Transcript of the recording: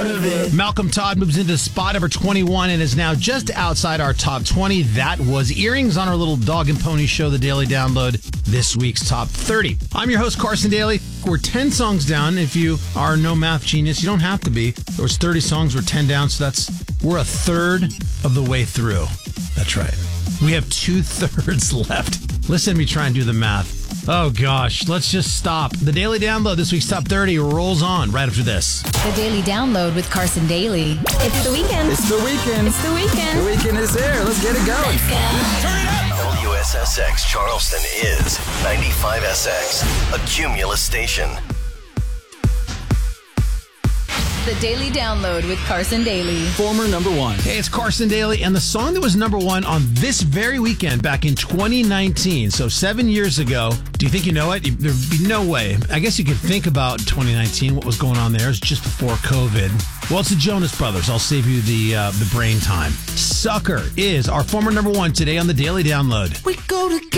part of it. Malcolm Todd moves into spot number 21 and is now just outside our top 20. That was Earrings on our little dog and pony show, The Daily Download, this week's top 30. I'm your host, Carson Daly. We're 10 songs down. If you are no math genius, you don't have to be. There was 30 songs, we're 10 down, so we're a third of the way through. That's right. We have 2/3 left. Listen to me try and do the math. Oh, gosh. Let's just stop. The Daily Download, this week's top 30, rolls on right after this. The Daily Download with Carson Daly. It's the weekend. It's the weekend. It's the weekend. The weekend is here. Let's get it going. Turn it up! WSSX Charleston is 95SX, a Cumulus station. The Daily Download with Carson Daly. Former number one. Hey, it's Carson Daly, and the song that was number one on this very weekend back in 2019, so 7 years ago. Do you think you know it? There'd be no way. I guess you could think about 2019, what was going on there. It was just before COVID. Well, it's the Jonas Brothers. I'll save you the brain time. Sucker is our former number one today on the Daily Download. We go together.